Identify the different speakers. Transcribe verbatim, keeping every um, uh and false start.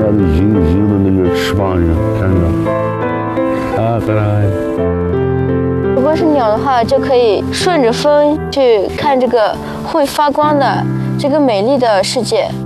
Speaker 1: 都银银的那个翅膀上，看着啊，可爱。
Speaker 2: 如果是鸟的话，就可以顺着风去看这个会发光的这个美丽的世界。